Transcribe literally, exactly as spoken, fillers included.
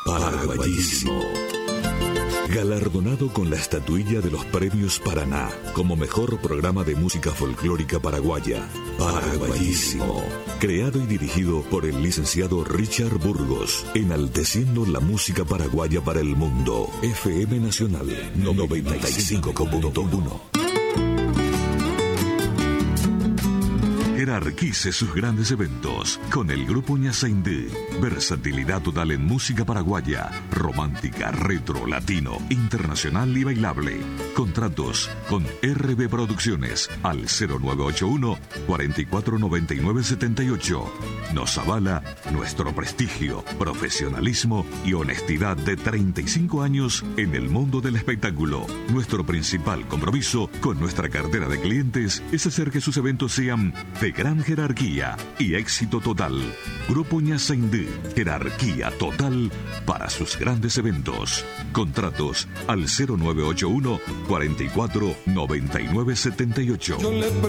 Paraguayísimo. Galardonado con la estatuilla de los premios Paraná como mejor programa de música folclórica paraguaya. Paraguayísimo. Creado y dirigido por el licenciado Richard Burgos, enalteciendo la música paraguaya para el mundo. F M Nacional noventa y cinco punto uno. Jerarquice sus grandes eventos con el Grupo Ñasaindú. Versatilidad total en música paraguaya, romántica, retro, latino, internacional y bailable. Contratos con R B Producciones al cero nueve ocho uno, cuatro cuatro nueve nueve siete ocho. Nos avala nuestro prestigio, profesionalismo y honestidad de treinta y cinco años en el mundo del espectáculo. Nuestro principal compromiso con nuestra cartera de clientes es hacer que sus eventos sean de gran jerarquía y éxito total. Grupo Ñasaindú, jerarquía total para sus grandes eventos. Contratos al cero nueve ocho uno, cuatro cuatro nueve nueve siete ocho. Yo le